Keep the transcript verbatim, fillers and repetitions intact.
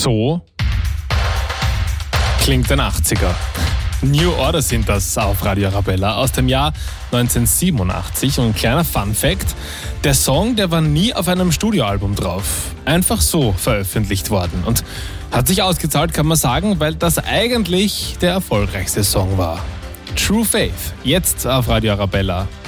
So klingt ein achtziger. New Order sind das auf Radio Arabella aus dem Jahr neunzehnhundertsiebenundachtzig. Und ein kleiner Fun-Fact: Der Song, der war nie auf einem Studioalbum drauf. Einfach so veröffentlicht worden. Und hat sich ausgezahlt, kann man sagen, weil das eigentlich der erfolgreichste Song war. True Faith, jetzt auf Radio Arabella.